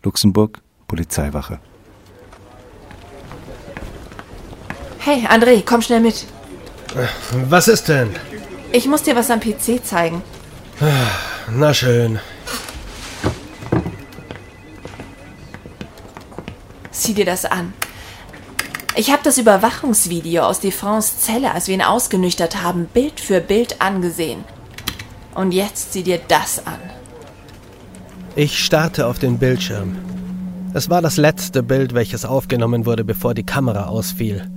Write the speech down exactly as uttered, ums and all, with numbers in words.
Luxemburg, Polizeiwache. Hey, André, komm schnell mit. Was ist denn? Ich muss dir was am P C zeigen. Na schön. Sieh dir das an. Ich habe das Überwachungsvideo aus Defrans Zelle, als wir ihn ausgenüchtert haben, Bild für Bild angesehen. Und jetzt sieh dir das an. Ich starrte auf den Bildschirm. Es war das letzte Bild, welches aufgenommen wurde, bevor die Kamera ausfiel.